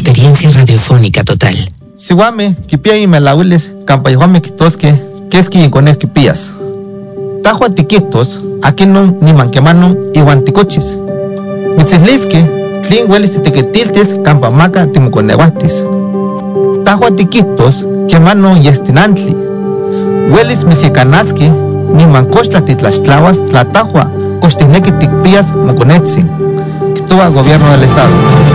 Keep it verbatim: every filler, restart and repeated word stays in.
experiencia radiofónica total. Siwame, kipia y melawiles, campayohame kitosque, que es que yincones kipías. Tajo tiquitos, aquí no ni manquemano y guanticochis. Mitzislisque, tlin huelis titequetiltis, campamaca timuconeguatis. Tajo tiquitos, que mano y estinantli. Huelis misicanaski, ni mancochla titlaxtlahuas, tlatajua, costineque ticpías moconetzin. Actúa Gobierno del Estado.